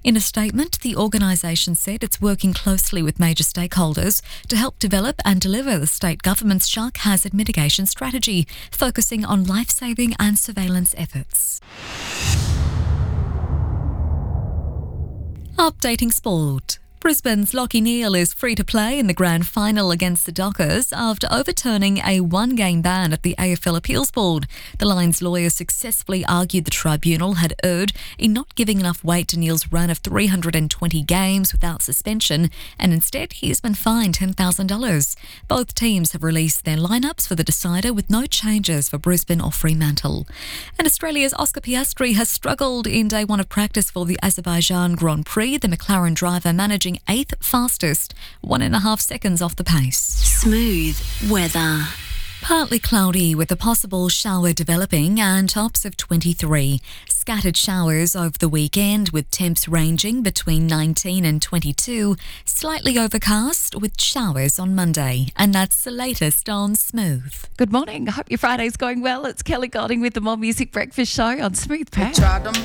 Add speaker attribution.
Speaker 1: In a statement, the organisation said it's working closely with major stakeholders to help develop and deliver the state government's shark hazard mitigation strategy, focusing on life-saving and surveillance efforts. Updating sport. Brisbane's Lachie Neale is free to play in the grand final against the Dockers after overturning a one-game ban at the AFL Appeals Board. The Lions lawyers successfully argued the tribunal had erred in not giving enough weight to Neale's run of 320 games without suspension, and instead he's been fined $10,000. Both teams have released their lineups for the decider with no changes for Brisbane or Fremantle. And Australia's Oscar Piastri has struggled in day one of practice for the Azerbaijan Grand Prix, the McLaren driver managing 8th fastest, 1.5 seconds off the pace.
Speaker 2: Smooth weather.
Speaker 1: Partly cloudy with a possible shower developing and tops of 23. Scattered showers over the weekend with temps ranging between 19 and 22. Slightly overcast with showers on Monday. And that's the latest on Smooth.
Speaker 3: Good morning. I hope your Friday's going well. It's Kelly Golding with the More Music Breakfast Show on Smooth Power.